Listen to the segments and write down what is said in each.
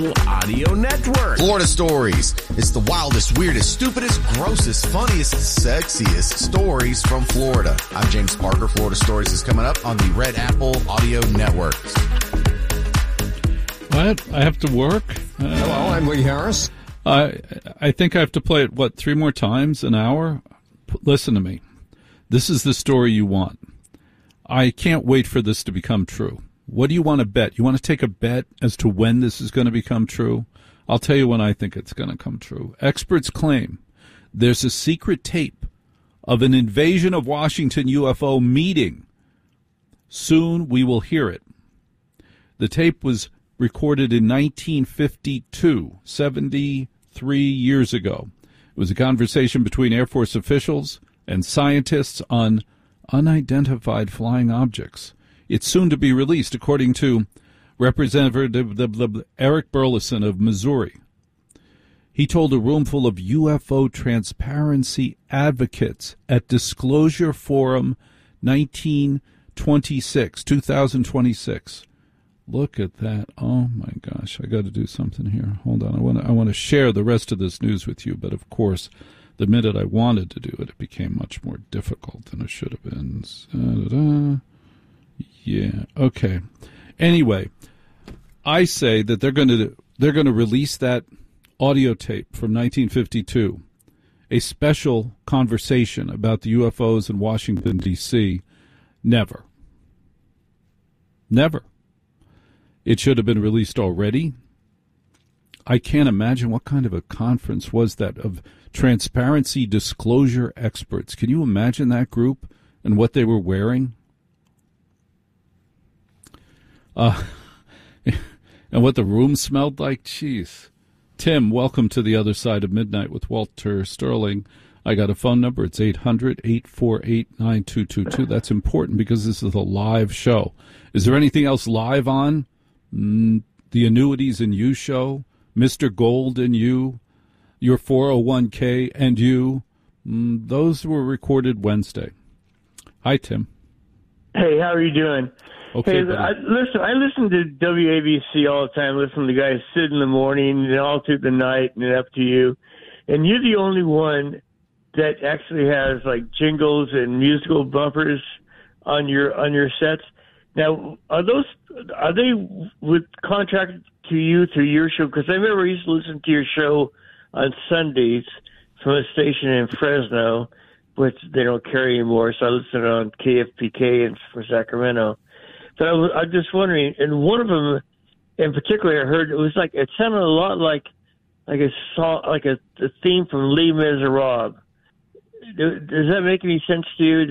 Audio Network. Florida Stories. It's the wildest, weirdest, stupidest, grossest, funniest, sexiest stories from Florida. I'm James Parker. Florida Stories is coming up on the Red Apple Audio Network. What? I have to work? Hello, I'm Lee Harris. I think I have to play it, 3 more times an hour? Listen to me. This is the story you want. I can't wait for this to become true. What do you want to bet? You want to take a bet as to when this is going to become true? I'll tell you when I think it's going to come true. Experts claim there's a secret tape of an invasion of Washington UFO meeting. Soon we will hear it. The tape was recorded in 1952, 73 years ago. It was a conversation between Air Force officials and scientists on unidentified flying objects. It's soon to be released, according to Representative Eric Burleson of Missouri. He told a room full of UFO transparency advocates at Disclosure Forum 2026. Look at that. Oh, my gosh. I got to do something here. Hold on. I want to share the rest of this news with you, but of course, the minute I wanted to do it, it became much more difficult than it should have been. Yeah, okay. Anyway, I say that they're going to release that audio tape from 1952, a special conversation about the UFOs in Washington, D.C. Never. It should have been released already. I can't imagine what kind of a conference was that of transparency disclosure experts. Can you imagine that group and what they were wearing? And what the room smelled like? Jeez. Tim, welcome to the other side of midnight with Walter Sterling. I got a phone number. It's 800-848-9222. That's important because this is a live show. Is there anything else live on? The Annuities and You show? Mr. Gold and You? Your 401k and You? Those were recorded Wednesday. Hi, Tim. Hey, how are you doing? Okay, hey, I listen to WABC all the time. Listen to guys sit in the morning and all through the night and Up to You. And you're the only one that actually has like jingles and musical bumpers on your sets. Now, are they with contracted to you through your show? Because I remember I used to listen to your show on Sundays from a station in Fresno, which they don't carry anymore. So I listened on KFPK for Sacramento. But I'm just wondering, and one of them in particular, I heard it sounded a lot like a song, like a theme from Les Miserables. Does that make any sense to you?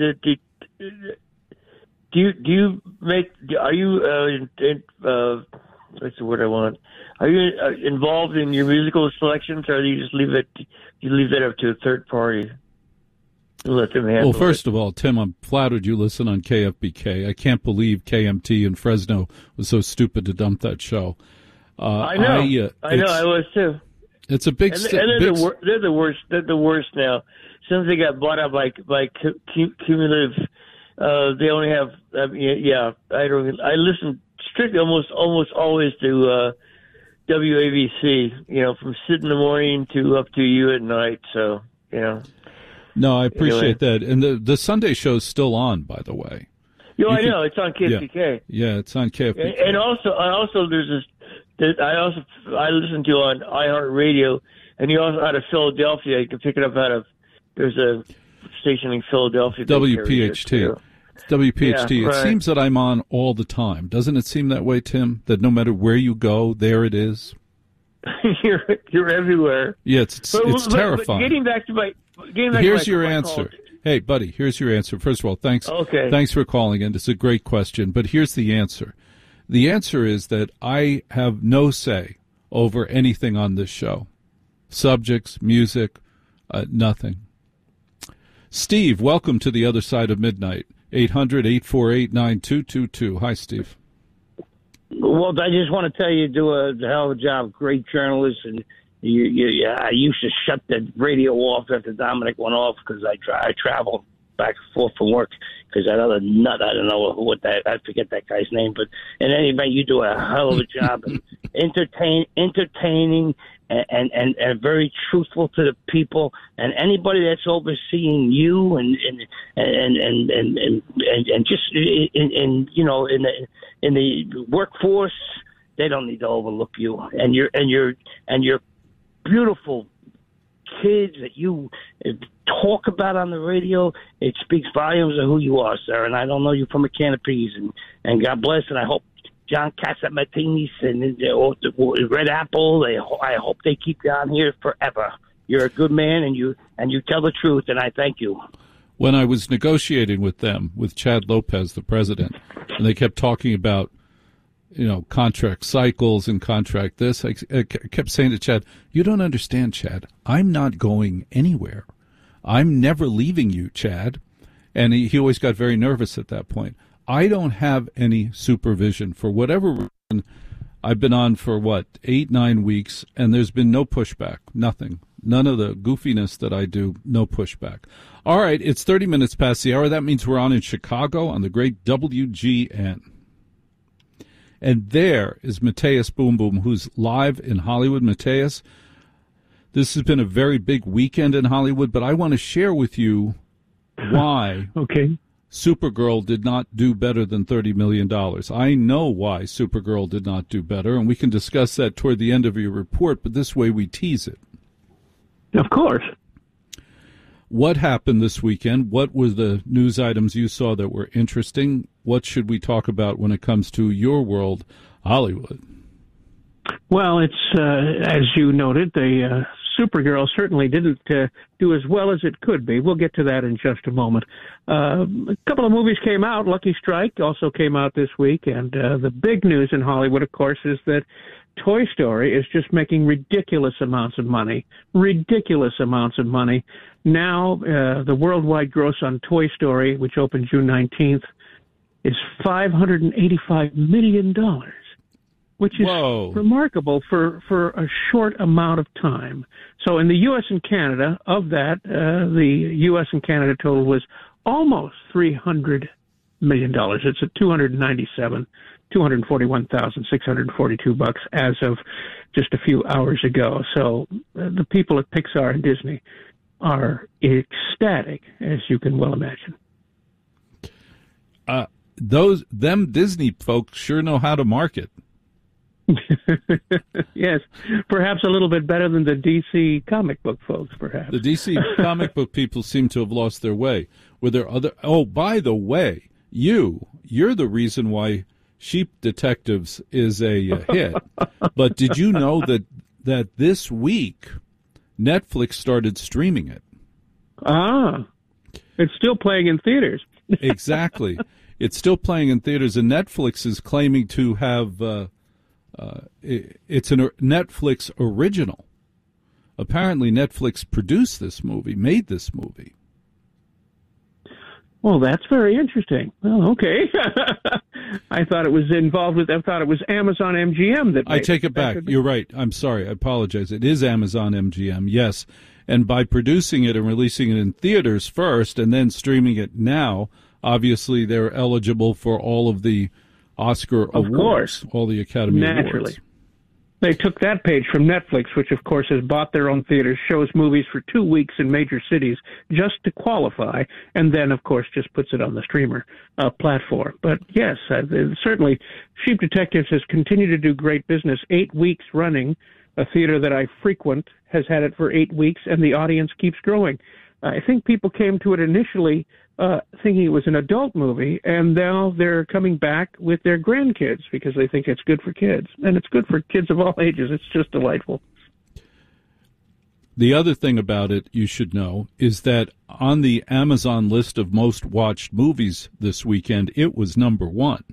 What's the word I want? Are you involved in your musical selections, or do you just leave that up to a third party? Let them handle first of all, Tim, I'm flattered you listen on KFBK. I can't believe KMT in Fresno was so stupid to dump that show. I know. I was too. It's a big. And they're the worst. They're the worst now. Since they got bought out by Cumulative, they only have. I listen strictly almost always to WABC. From sit in the morning to Up to You at night. So No, I appreciate that. And the Sunday show's still on, by the way. I know. It's on KFBK. Yeah, it's on KFBK. And also there's this. I listen to on iHeartRadio, and you also out of Philadelphia. You can pick it up there's a station in Philadelphia. WPHT. WPHT. Yeah, right. It seems that I'm on all the time. Doesn't it seem that way, Tim? That no matter where you go, there it is? You're everywhere. Yeah, it's terrifying. But getting back to here's your answer. Hey, buddy, here's your answer. First of all, thanks. Okay. Thanks for calling in. It's a great question, but here's the answer. The answer is that I have no say over anything on this show. Subjects, music, nothing. Steve, welcome to the other side of midnight. 800-848-9222. Hi, Steve. Well, I just want to tell you do a hell of a job. Great journalist, and I used to shut the radio off after Dominic went off because I travel back and forth from work because that other nut, I don't know I forget that guy's name, but in any event, you do a hell of a job, and entertaining, and very truthful to the people, and anybody that's overseeing you and just in the workforce, they don't need to overlook you, and your beautiful kids that you talk about on the radio. It speaks volumes of who you are, sir. And I don't know you from a can of peas. And God bless. And I hope John Catsimatidis and Red Apple, I hope they keep you on here forever. You're a good man, and you tell the truth, and I thank you. When I was negotiating with them, with Chad Lopez, the president, and they kept talking about, contract cycles and contract this, I kept saying to Chad, you don't understand, Chad. I'm not going anywhere. I'm never leaving you, Chad. And he always got very nervous at that point. I don't have any supervision for whatever reason. I've been on for 8-9 weeks, and there's been no pushback, nothing. None of the goofiness that I do, no pushback. All right, it's 30 minutes past the hour. That means we're on in Chicago on the great WGN. And there is Mateus Boom Boom, who's live in Hollywood. Mateus, this has been a very big weekend in Hollywood, but I want to share with you why Supergirl did not do better than $30 million. I know why Supergirl did not do better, and we can discuss that toward the end of your report, but this way we tease it. Of course. What happened this weekend? What were the news items you saw that were interesting? What should we talk about when it comes to your world, Hollywood? Well, it's, as you noted, the Supergirl certainly didn't do as well as it could be. We'll get to that in just a moment. A couple of movies came out. Lucky Strike also came out this week. And the big news in Hollywood, of course, is that Toy Story is just making ridiculous amounts of money. Now, the worldwide gross on Toy Story, which opened June 19th, is $585 million, which is remarkable for a short amount of time. So in the U.S. and Canada, of that, the U.S. and Canada total was almost $300 million. It's at $241,642 as of just a few hours ago. So the people at Pixar and Disney are ecstatic, as you can well imagine. Them Disney folks sure know how to market. Yes, perhaps a little bit better than the DC comic book folks, perhaps. The DC comic book people seem to have lost their way. Were there other? Oh, by the way, you're the reason why Sheep Detectives is a hit. But did you know that this week Netflix started streaming it? It's still playing in theaters. Exactly. It's still playing in theaters, and Netflix is claiming to have it's a Netflix original. Apparently, Netflix produced this movie, made this movie. Well, that's very interesting. Well, okay. I thought it was Amazon MGM that made I take it back. You're right. I'm sorry. I apologize. It is Amazon MGM, yes. And by producing it and releasing it in theaters first and then streaming it now, obviously they're eligible for all of the Oscar awards, all the Academy Awards. They took that page from Netflix, which, of course, has bought their own theaters, shows movies for 2 weeks in major cities just to qualify, and then, of course, just puts it on the streamer platform. But, yes, certainly Sheep Detectives has continued to do great business. 8 weeks running. A theater that I frequent has had it for 8 weeks, and the audience keeps growing. I think people came to it initially thinking it was an adult movie, and now they're coming back with their grandkids because they think it's good for kids. And it's good for kids of all ages. It's just delightful. The other thing about it you should know is that on the Amazon list of most watched movies this weekend, it was number one.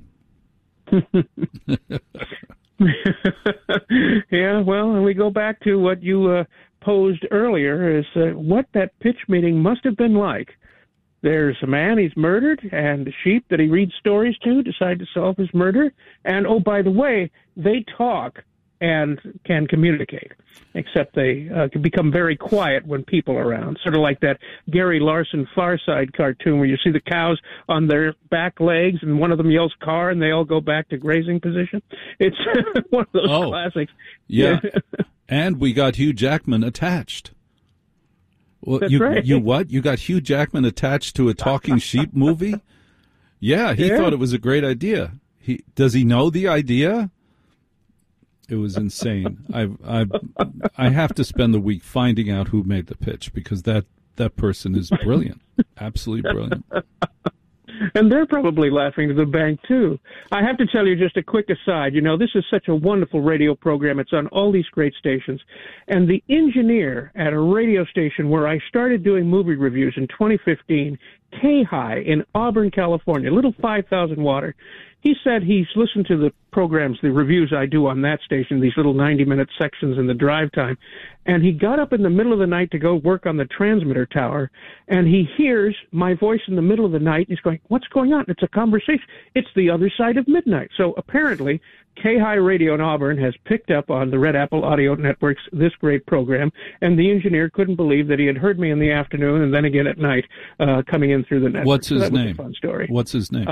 Yeah, well, and we go back to what you posed earlier, is what that pitch meeting must have been like. There's a man, he's murdered, and the sheep that he reads stories to decide to solve his murder. And, oh, by the way, they talk and can communicate, except they can become very quiet when people are around, sort of like that Gary Larson Far Side cartoon where you see the cows on their back legs and one of them yells car and they all go back to grazing position. It's one of those classics. Yeah. And we got Hugh Jackman attached. Well, That's right. You what? You got Hugh Jackman attached to a talking sheep movie? Yeah, he thought it was a great idea. Does he know the idea? It was insane. I have to spend the week finding out who made the pitch because that person is brilliant, absolutely brilliant. And they're probably laughing to the bank, too. I have to tell you just a quick aside. You know, this is such a wonderful radio program. It's on all these great stations. And the engineer at a radio station where I started doing movie reviews in 2015, K-High in Auburn, California, little 5,000 water, he said he's listened to the programs, the reviews I do on that station, these little 90-minute sections in the drive time, and he got up in the middle of the night to go work on the transmitter tower, and he hears my voice in the middle of the night. He's going, what's going on? It's a conversation. It's the other side of midnight. So apparently, K-High Radio in Auburn has picked up on the Red Apple Audio Network's this great program, and the engineer couldn't believe that he had heard me in the afternoon and then again at night coming in through the network. What's his name? Was a fun story. What's his name?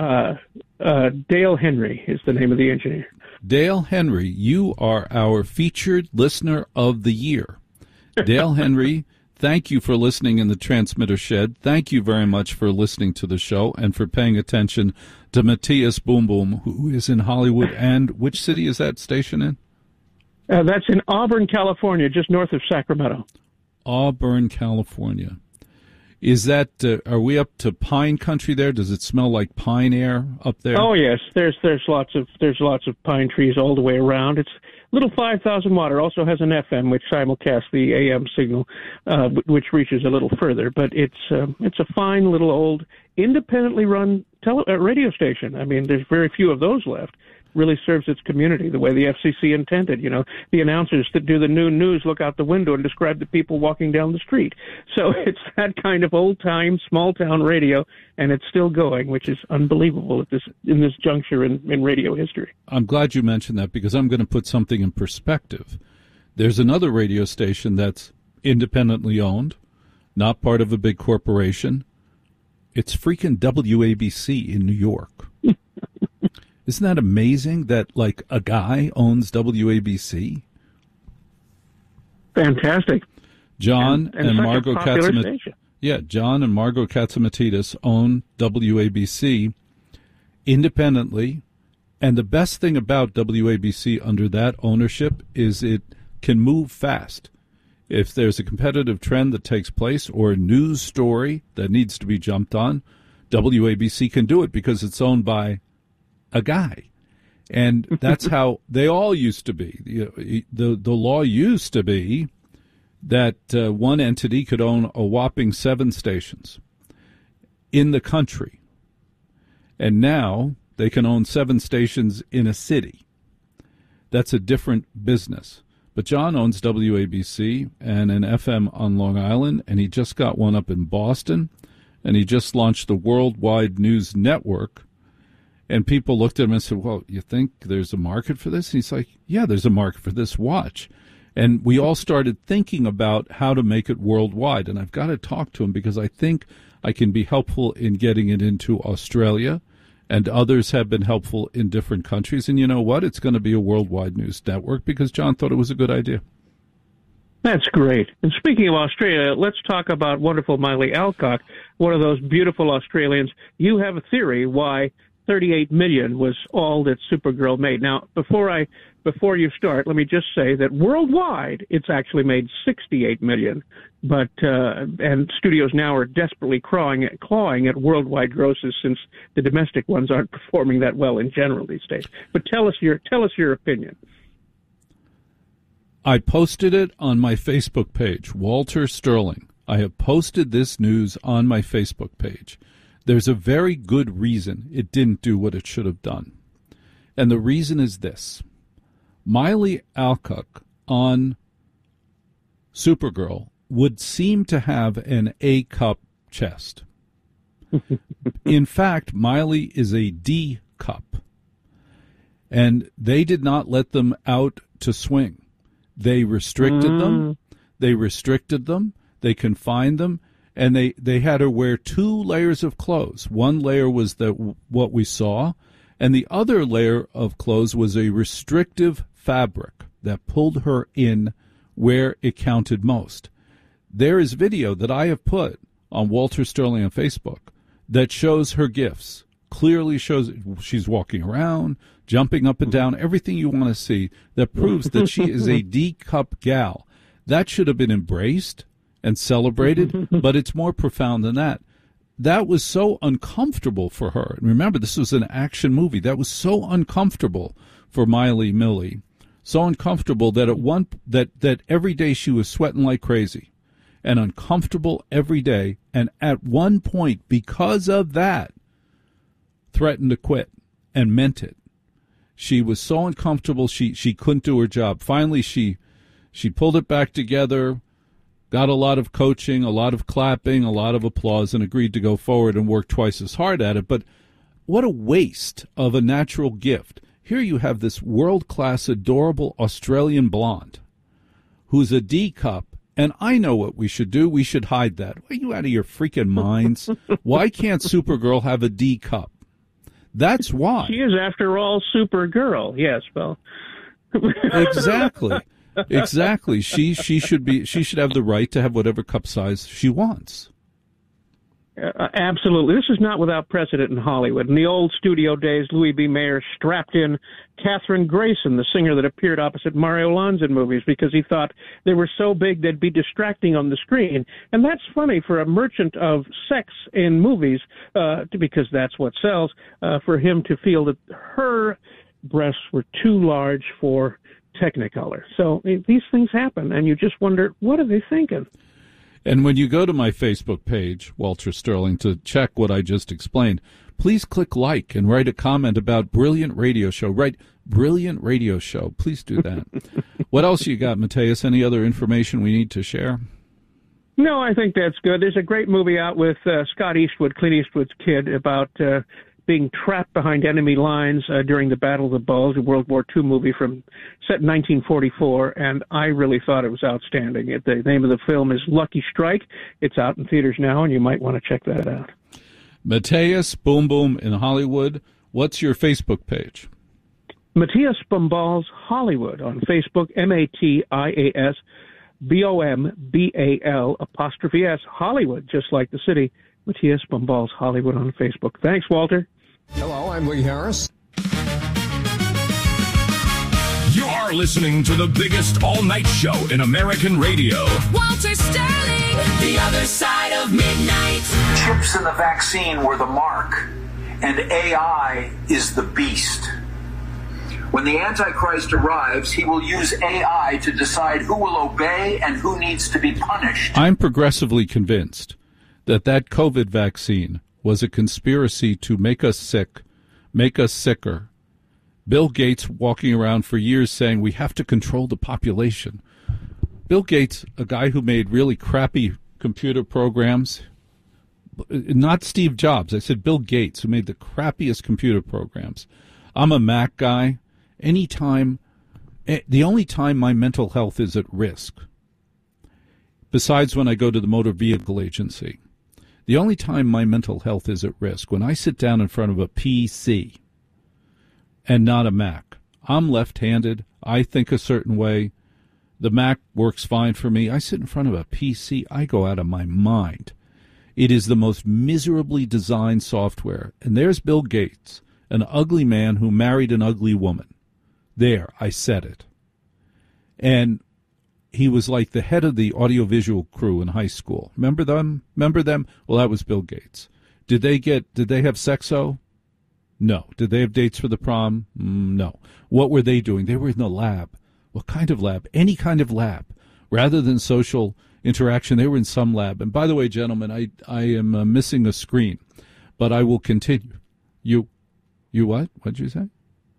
Dale Henry is the name of the engineer. Dale Henry, you are our featured listener of the year. Dale Henry, thank you for listening in the transmitter shed. Thank you very much for listening to the show and for paying attention to Matthias Boom Boom, who is in Hollywood. And which city is that station in? That's in Auburn, California, just north of Sacramento. Auburn, California. Is that, are we up to pine country there? Does it smell like pine air up there? Oh yes, there's lots of pine trees all the way around. It's little 5,000 water. Also has an FM which simulcasts the AM signal, which reaches a little further. But it's a fine little old independently run radio station. I mean, there's very few of those left. Really serves its community the way the FCC intended. You know, the announcers that do the noon news look out the window and describe the people walking down the street. So it's that kind of old-time, small-town radio, and it's still going, which is unbelievable in this juncture in radio history. I'm glad you mentioned that because I'm going to put something in perspective. There's another radio station that's independently owned, not part of a big corporation. It's freaking WABC in New York. Isn't that amazing that, like, a guy owns WABC? Fantastic. John and Margot Katzimatidis. Yeah, John and Margot Katzimatidis own WABC independently. And the best thing about WABC under that ownership is it can move fast. If there's a competitive trend that takes place or a news story that needs to be jumped on, WABC can do it because it's owned by a guy. And that's how they all used to be. The law used to be that one entity could own a whopping 7 stations in the country. And now they can own 7 stations in a city. That's a different business. But John owns WABC and an FM on Long Island, and he just got one up in Boston, and he just launched the Worldwide News Network. And people looked at him and said, well, you think there's a market for this? And he's like, yeah, there's a market for this. Watch. And we all started thinking about how to make it worldwide. And I've got to talk to him because I think I can be helpful in getting it into Australia. And others have been helpful in different countries. And you know what? It's going to be a worldwide news network because John thought it was a good idea. That's great. And speaking of Australia, let's talk about wonderful Miley Alcock, one of those beautiful Australians. You have a theory why 38 million was all that Supergirl made. Now, before you start, let me just say that worldwide, it's actually made 68 million. But and studios now are desperately clawing at worldwide grosses since the domestic ones aren't performing that well in general these days. But tell us your opinion. I posted it on my Facebook page, Walter Sterling. I have posted this news on my Facebook page. There's a very good reason it didn't do what it should have done. And the reason is this. Miley Alcock on Supergirl would seem to have an A-cup chest. In fact, Miley is a D-cup. And they did not let them out to swing. They restricted them. They confined them, and they had her wear 2 layers of clothes. One layer was what we saw, and the other layer of clothes was a restrictive fabric that pulled her in where it counted most. There is video that I have put on Walter Sterling on Facebook that shows her gifts. Clearly shows she's walking around, jumping up and down, everything you want to see that proves that she is a D-cup gal. That should have been embraced and celebrated, but it's more profound than that. That was so uncomfortable for her. And remember, this was an action movie. That was so uncomfortable for Miley Millie. So uncomfortable that that every day she was sweating like crazy and uncomfortable every day. And at one point, because of that, threatened to quit and meant it. She was so uncomfortable she couldn't do her job. Finally, she pulled it back together, got a lot of coaching, a lot of clapping, a lot of applause, and agreed to go forward and work twice as hard at it. But what a waste of a natural gift. Here you have this world-class, adorable Australian blonde who's a D-cup, and I know what we should do. We should hide that. Are you out of your freaking minds? Why can't Supergirl have a D-cup? That's why. She is, after all, Supergirl. Yes, well. Exactly. Exactly. She should have the right to have whatever cup size she wants. Absolutely. This is not without precedent in Hollywood. In the old studio days, Louis B. Mayer strapped in Katherine Grayson, the singer that appeared opposite Mario Lanza in movies, because he thought they were so big they'd be distracting on the screen. And that's funny for a merchant of sex in movies, because that's what sells, for him to feel that her breasts were too large for Technicolor. So these things happen, and you just wonder, what are they thinking? And when you go to my Facebook page, Walter Sterling, to check what I just explained, please click like and write a comment about Brilliant Radio Show. Write Brilliant Radio Show. Please do that. What else you got, Mateus? Any other information we need to share? No, I think that's good. There's a great movie out with Scott Eastwood, Clint Eastwood's kid, about being trapped behind enemy lines during the Battle of the Bulge, a World War II movie set in 1944, and I really thought it was outstanding. The name of the film is Lucky Strike. It's out in theaters now, and you might want to check that out. Mateus Boom Boom in Hollywood. What's your Facebook page? Matthias Bombals Hollywood on Facebook, MATIAS BOMBAL''S Hollywood, just like the city. Matthias Bombals Hollywood on Facebook. Thanks, Walter. Hello, I'm Lee Harris. You're listening to the biggest all-night show in American radio. Walter Sterling, The Other Side of Midnight. Chips in the vaccine were the mark, and AI is the beast. When the Antichrist arrives, he will use AI to decide who will obey and who needs to be punished. I'm progressively convinced that COVID vaccine was a conspiracy to make us sick, make us sicker. Bill Gates walking around for years saying we have to control the population. Bill Gates, a guy who made really crappy computer programs, not Steve Jobs. I said Bill Gates, who made the crappiest computer programs. I'm a Mac guy. The only time my mental health is at risk, besides when I go to the motor vehicle agency, the only time my mental health is at risk, when I sit down in front of a PC and not a Mac. I'm left-handed. I think a certain way. The Mac works fine for me. I sit in front of a PC. I go out of my mind. It is the most miserably designed software. And there's Bill Gates, an ugly man who married an ugly woman. There, I said it. And he was like the head of the audiovisual crew in high school. Remember them? Well, that was Bill Gates. Did they have sexo? No. Did they have dates for the prom? No. What were they doing? They were in the lab. What kind of lab? Any kind of lab. Rather than social interaction, they were in some lab. And by the way, gentlemen, I am missing a screen, but I will continue. You what? What did you say?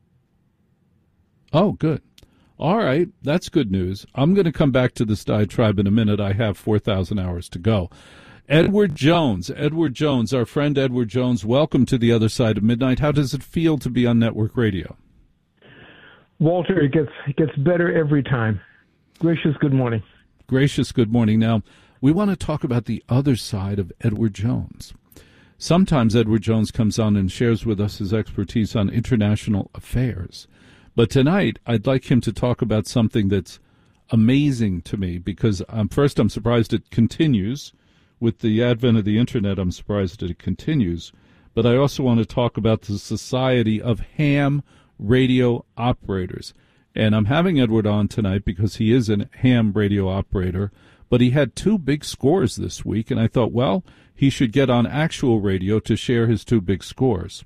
Oh, good. All right, that's good news. I'm going to come back to this diatribe in a minute. I have 4,000 hours to go. Edward Jones, our friend Edward Jones, welcome to The Other Side of Midnight. How does it feel to be on network radio? Walter, it gets better every time. Gracious good morning. Gracious good morning. Now, we want to talk about the other side of Edward Jones. Sometimes Edward Jones comes on and shares with us his expertise on international affairs. But tonight, I'd like him to talk about something that's amazing to me, because first, I'm surprised it continues. With the advent of the Internet, I'm surprised that it continues. But I also want to talk about the Society of Ham Radio Operators. And I'm having Edward on tonight because he is a ham radio operator, but he had 2 big scores this week, and I thought, well, he should get on actual radio to share his 2 big scores.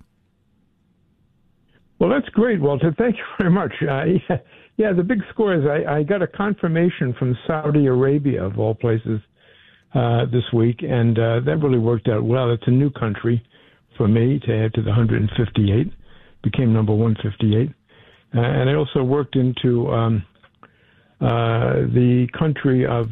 Well, that's great, Walter. Thank you very much. Yeah, the big scores, I got a confirmation from Saudi Arabia, of all places, this week, and that really worked out well. It's a new country for me to add to the 158. Became number 158. And I also worked into the country of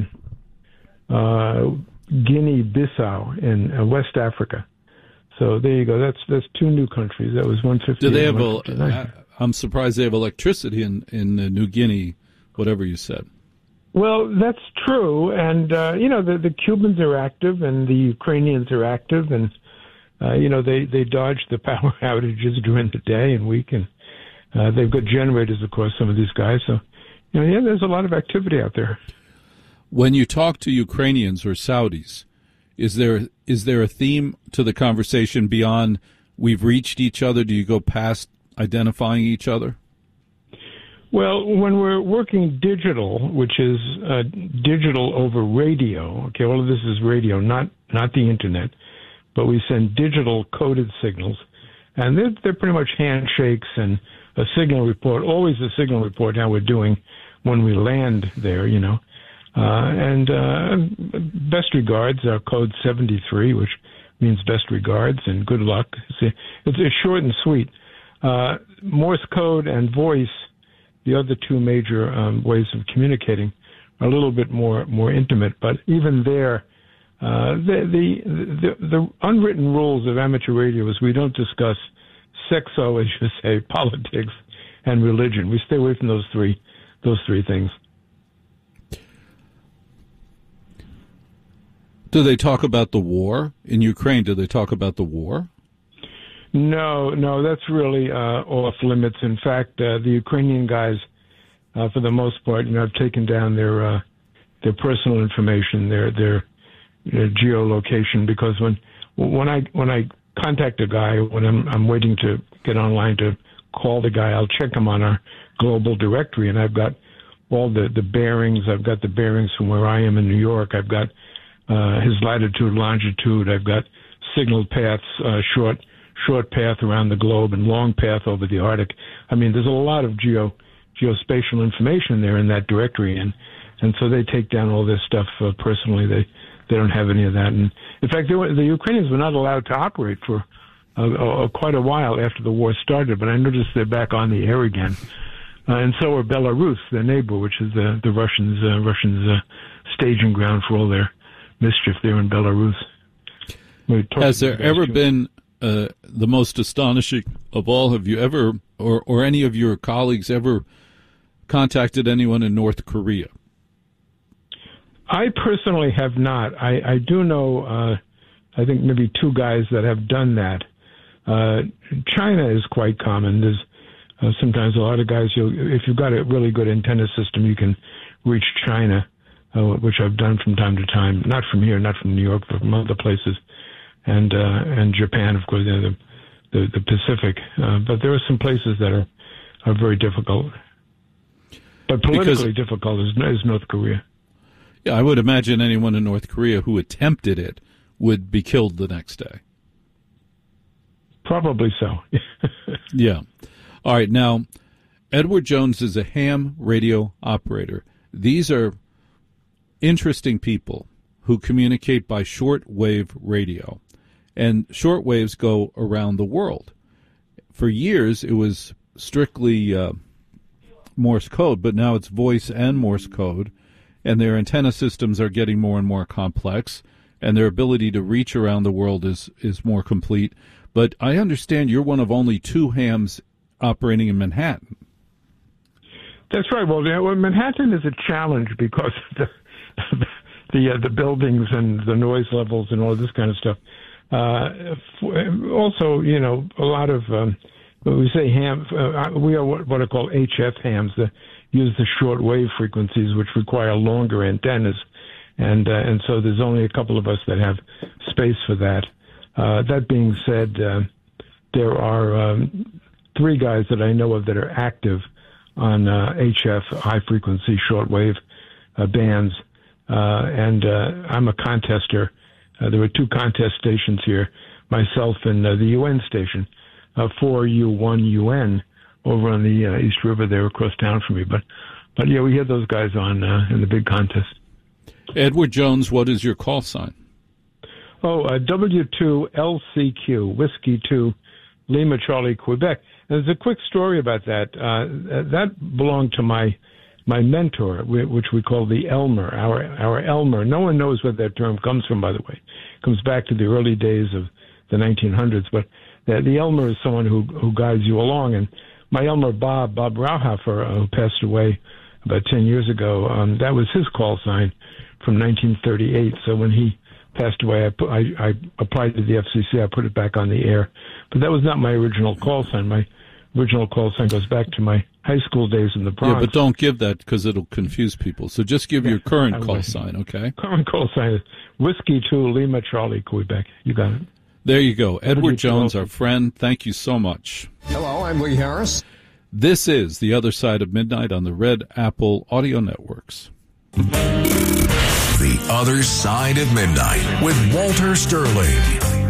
Guinea-Bissau in West Africa. So there you go. That's 2 new countries. That was 158. Do they have I'm surprised they have electricity in New Guinea, whatever you said. Well, that's true. And, the Cubans are active and the Ukrainians are active. And, they dodge the power outages during the day and week. And they've got generators, of course, some of these guys. So, there's a lot of activity out there. When you talk to Ukrainians or Saudis, is there a theme to the conversation beyond we've reached each other? Do you go past identifying each other? Well, when we're working digital, which is digital over radio, okay, all of this is radio, not the Internet, but we send digital coded signals, and they're pretty much handshakes and a signal report, always a signal report how we're doing when we land there, and best regards, our code 73, which means best regards and good luck. It's short and sweet. Morse code and voice, the other 2 major ways of communicating, are a little bit more intimate. But even there, the unwritten rules of amateur radio is we don't discuss sexo, as you say, politics, and religion. We stay away from those three things. Do they talk about the war in Ukraine? Do they talk about the war? No, that's really off limits. In fact, the Ukrainian guys, for the most part, have taken down their personal information, their geolocation. Because when I contact a guy, when I'm waiting to get online to call the guy, I'll check him on our global directory, and I've got all the bearings. I've got the bearings from where I am in New York. I've got his latitude, longitude. I've got signal paths, short path around the globe and long path over the Arctic. I mean, there's a lot of geospatial information there in that directory, and so they take down all this stuff personally. They don't have any of that. And in fact, the Ukrainians were not allowed to operate for quite a while after the war started, but I noticed they're back on the air again. And so are Belarus, their neighbor, which is the Russians' staging ground for all their mischief there in Belarus. Has there ever been the most astonishing of all? Have you ever, or any of your colleagues ever contacted anyone in North Korea? I personally have not. I do know, I think maybe 2 guys that have done that. China is quite common. There's sometimes a lot of guys, if you've got a really good antenna system, you can reach China, which I've done from time to time. Not from here, not from New York, but from other places. And Japan, of course, the Pacific. But there are some places that are very difficult. But politically difficult is North Korea. Yeah, I would imagine anyone in North Korea who attempted it would be killed the next day. Probably so. Yeah. All right. Now, Edward Jones is a ham radio operator. These are interesting people who communicate by shortwave radio. And shortwaves go around the world. For years, it was strictly Morse code, but now it's voice and Morse code. And their antenna systems are getting more and more complex, and their ability to reach around the world is more complete. But I understand you're one of only 2 hams operating in Manhattan. That's right. Well, Manhattan is a challenge because of the buildings and the noise levels and all this kind of stuff. Also, a lot of when we say ham, we are what are called HF hams that use the short wave frequencies, which require longer antennas, and so there's only a couple of us that have space for that. That being said, there are 3 guys that I know of that are active on HF, high frequency shortwave bands, and I'm a contester. There were 2 contest stations here, myself and the UN station, 4U1UN, over on the East River there across town from me. But yeah, we had those guys on in the big contest. Edward Jones, what is your call sign? Oh, W2LCQ, Whiskey 2, Lima, Charlie, Quebec. There's a quick story about that. That belonged to my mentor, which we call the Elmer, our Elmer. No one knows where that term comes from, by the way. It comes back to the early days of the 1900s. But the Elmer is someone who guides you along. And my Elmer, Bob Rauhofer, who passed away about 10 years ago, that was his call sign from 1938. So when he passed away, I applied to the FCC. I put it back on the air. But that was not my original call sign. My original call sign goes back to my high school days in the Bronx. Yeah, but don't give that because it'll confuse people. So just give your current call sign, okay? Current call sign is Whiskey 2, Lima, Charlie, Quebec. You got it. There you go. Edward Jones, our friend, thank you so much. Hello, I'm Lee Harris. This is The Other Side of Midnight on the Red Apple Audio Networks. The Other Side of Midnight with Walter Sterling.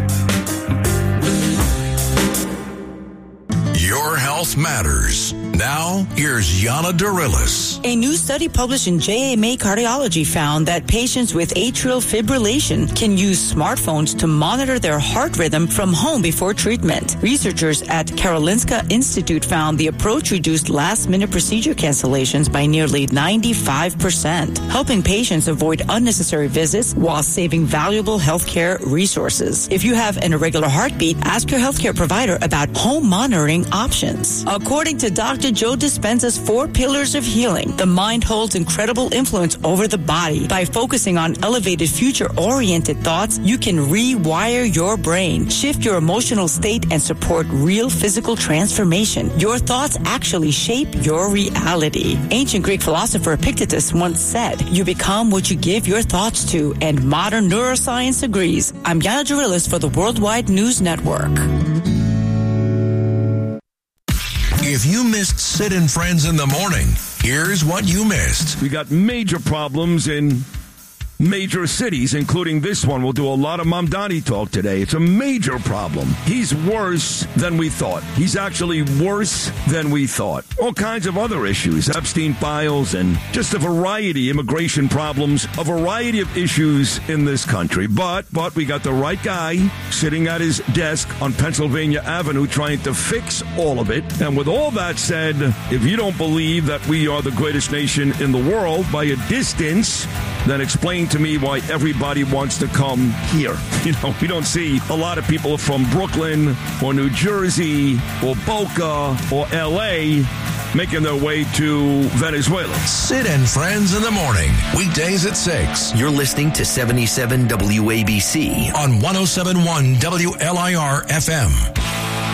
Your health matters. Now, here's Yana Darilis. A new study published in JAMA Cardiology found that patients with atrial fibrillation can use smartphones to monitor their heart rhythm from home before treatment. Researchers at Karolinska Institute found the approach reduced last-minute procedure cancellations by nearly 95%, helping patients avoid unnecessary visits while saving valuable healthcare resources. If you have an irregular heartbeat, ask your healthcare provider about home monitoring options. According to Dr. Joe Dispenza's 4 pillars of healing, the mind holds incredible influence over the body. By focusing on elevated future-oriented thoughts, you can rewire your brain, shift your emotional state, and support real physical transformation. Your thoughts actually shape your reality. Ancient Greek philosopher Epictetus once said, "You become what you give your thoughts to," and modern neuroscience agrees. I'm Yana Darilis for the Worldwide News Network. If you missed Sid and Friends in the Morning, here's what you missed. We got major problems in major cities, including this one. We'll do a lot of Mamdani talk today. It's a major problem. He's worse than we thought. He's actually worse than we thought. All kinds of other issues, Epstein files, and just a variety, immigration problems, a variety of issues in this country. But we got the right guy sitting at his desk on Pennsylvania Avenue trying to fix all of it. And with all that said, if you don't believe that we are the greatest nation in the world by a distance, then explain to me why everybody wants to come here. You know, we don't see a lot of people from Brooklyn or New Jersey or Boca or L.A. making their way to Venezuela. Sid and Friends in the Morning, weekdays at 6. You're listening to 77 WABC on 107.1 WLIR FM.